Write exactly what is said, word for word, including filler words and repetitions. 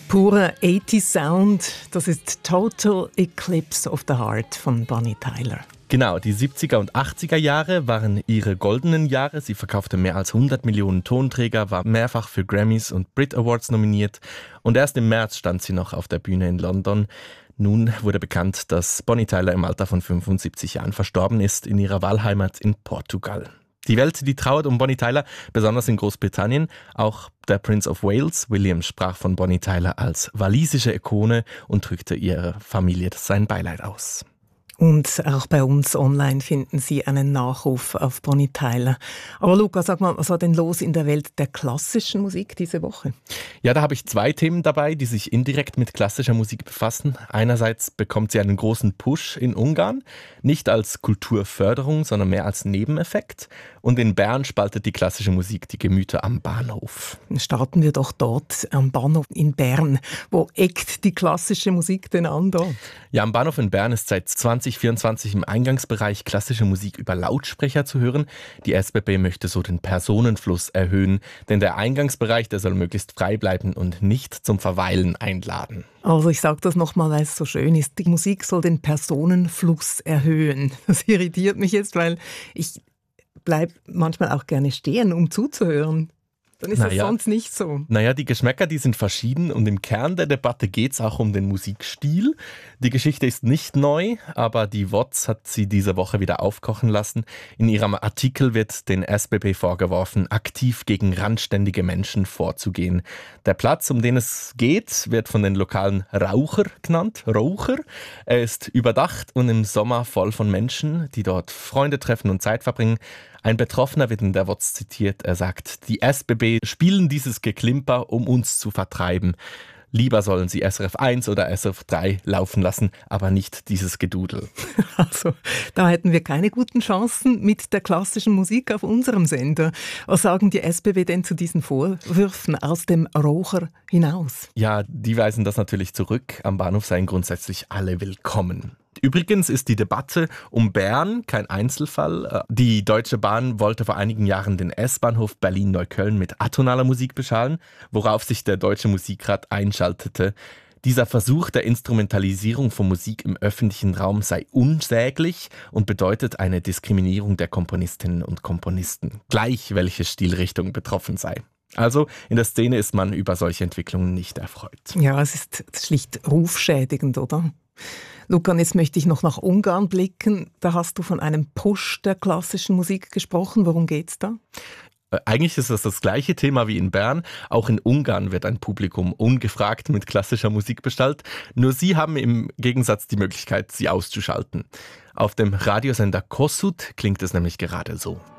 Purer achtziger Sound, das ist Total Eclipse of the Heart von Bonnie Tyler. Genau, die siebziger und achtziger Jahre waren ihre goldenen Jahre. Sie verkaufte mehr als hundert Millionen Tonträger, war mehrfach für Grammys und Brit Awards nominiert und erst im März stand sie noch auf der Bühne in London. Nun wurde bekannt, dass Bonnie Tyler im Alter von fünfundsiebzig Jahren verstorben ist in ihrer Wahlheimat in Portugal. Die Welt, die trauert um Bonnie Tyler, besonders in Großbritannien. Auch der Prince of Wales, William, sprach von Bonnie Tyler als walisische Ikone und drückte ihrer Familie sein Beileid aus. Und auch bei uns online finden Sie einen Nachruf auf Bonnie Tyler. Aber Luca, sag mal, was war denn los in der Welt der klassischen Musik diese Woche? Ja, da habe ich zwei Themen dabei, die sich indirekt mit klassischer Musik befassen. Einerseits bekommt sie einen großen Push in Ungarn, nicht als Kulturförderung, sondern mehr als Nebeneffekt. Und in Bern spaltet die klassische Musik die Gemüter am Bahnhof. Starten wir doch dort am Bahnhof in Bern. Wo eckt die klassische Musik denn an dort? Ja, am Bahnhof in Bern ist seit zwanzig vierundzwanzig im Eingangsbereich klassische Musik über Lautsprecher zu hören. Die S B B möchte so den Personenfluss erhöhen, denn der Eingangsbereich, der soll möglichst frei bleiben und nicht zum Verweilen einladen. Also ich sage das nochmal, weil es so schön ist. Die Musik soll den Personenfluss erhöhen. Das irritiert mich jetzt, weil ich bleibe manchmal auch gerne stehen, um zuzuhören. Dann ist naja, das sonst nicht so. Naja, die Geschmäcker, die sind verschieden und im Kern der Debatte geht es auch um den Musikstil. Die Geschichte ist nicht neu, aber die W O Z hat sie diese Woche wieder aufkochen lassen. In ihrem Artikel wird den S B B vorgeworfen, aktiv gegen randständige Menschen vorzugehen. Der Platz, um den es geht, wird von den Lokalen Raucher genannt, Raucher. Er ist überdacht und im Sommer voll von Menschen, die dort Freunde treffen und Zeit verbringen. Ein Betroffener wird in der W O Z zitiert. Er sagt, die S B B spielen dieses Geklimper, um uns zu vertreiben. Lieber sollen sie S R F eins oder S R F drei laufen lassen, aber nicht dieses Gedudel. Also, da hätten wir keine guten Chancen mit der klassischen Musik auf unserem Sender. Was sagen die S B B denn zu diesen Vorwürfen aus dem Raucher hinaus? Ja, die weisen das natürlich zurück. Am Bahnhof seien grundsätzlich alle willkommen. Übrigens ist die Debatte um Bern kein Einzelfall. Die Deutsche Bahn wollte vor einigen Jahren den S-Bahnhof Berlin-Neukölln mit atonaler Musik beschallen, worauf sich der Deutsche Musikrat einschaltete. Dieser Versuch der Instrumentalisierung von Musik im öffentlichen Raum sei unsäglich und bedeutet eine Diskriminierung der Komponistinnen und Komponisten, gleich welche Stilrichtung betroffen sei. Also in der Szene ist man über solche Entwicklungen nicht erfreut. Ja, es ist schlicht rufschädigend, oder? Luca, jetzt möchte ich noch nach Ungarn blicken. Da hast du von einem Push der klassischen Musik gesprochen. Worum geht's da? Eigentlich ist das das gleiche Thema wie in Bern. Auch in Ungarn wird ein Publikum ungefragt mit klassischer Musik bestellt. Nur sie haben im Gegensatz die Möglichkeit, sie auszuschalten. Auf dem Radiosender Kossuth klingt es nämlich gerade so.